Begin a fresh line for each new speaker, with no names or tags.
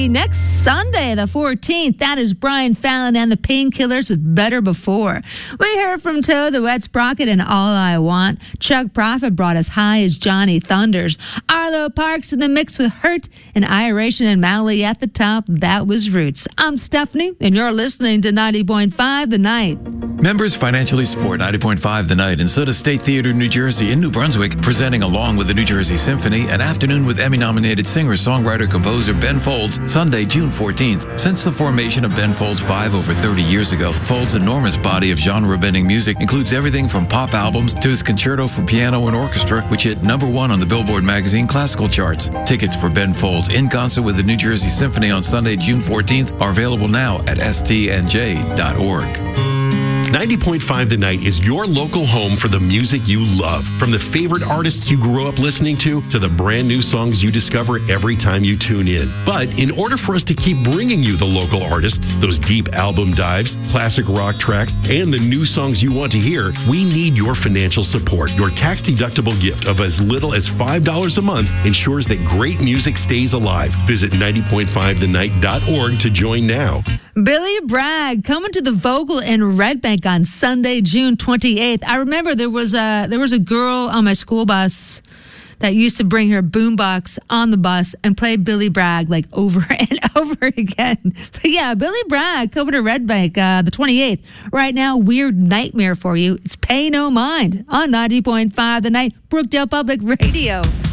be next Sunday, the 14th. That is Brian Fallon and the Painkillers with Better Before. We heard from Toe, the Wet Sprocket, and All I Want. Chuck Prophet brought us High as Johnny Thunders. Arlo Parks in the mix with Hurt, and Iration and Mowley at the top. That was Roots. I'm Stephanie, and you're listening to 90.5 The Night.
Members financially support 90.5 The Night and Soda State Theater, New Jersey in New Brunswick, presenting along with the New Jersey Symphony an afternoon with Emmy-nominated singer-songwriter-composer Ben Folds, Sunday, June 14th. Since the formation of Ben Folds 5 over 30 years ago, Folds' enormous body of genre-bending music includes everything from pop albums to his concerto for piano and orchestra, which hit #1 on the Billboard magazine classical charts. Tickets for Ben Folds in concert with the New Jersey Symphony on Sunday, June 14th are available now at stnj.org.
90.5 The Night is your local home for the music you love. From the favorite artists you grew up listening to the brand new songs you discover every time you tune in. But in order for us to keep bringing you the local artists, those deep album dives, classic rock tracks, and the new songs you want to hear, we need your financial support. Your tax-deductible gift of as little as $5 a month ensures that great music stays alive. Visit 90.5thenight.org to join now.
Billy Bragg coming to the Vogel in Red Bank on Sunday, June 28th. I remember there was a girl on my school bus that used to bring her boombox on the bus and play Billy Bragg like over and over again. But yeah, Billy Bragg coming to Red Bank the 28th. Right now, Weird Nightmare for you. It's Pay No Mind on 90.5 The Night, Brookdale Public Radio.